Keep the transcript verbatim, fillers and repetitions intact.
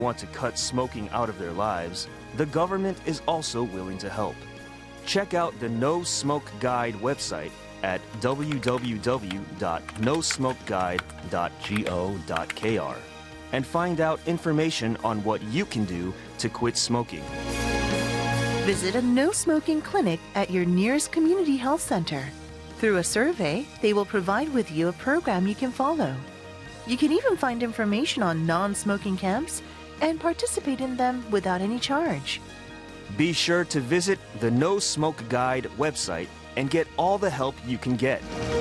want to cut smoking out of their lives, the government is also willing to help. Check out the No Smoke Guide website at w w w dot no smoke guide dot go dot k r and find out information on what you can do to quit smoking. Visit a no-smoking clinic at your nearest community health center. Through a survey, they will provide with you a program you can follow. You can even find information on non-smoking camps and participate in them without any charge. Be sure to visit the No Smoke Guide website and get all the help you can get.